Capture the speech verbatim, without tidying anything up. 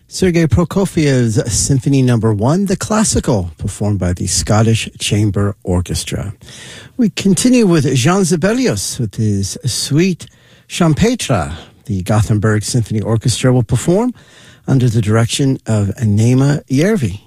Sergei Prokofiev's Symphony Number One, the classical, performed by the Scottish Chamber Orchestra. We continue with Jean Sibelius with his Suite Champetre. The Gothenburg Symphony Orchestra will perform under the direction of Naima Järvi.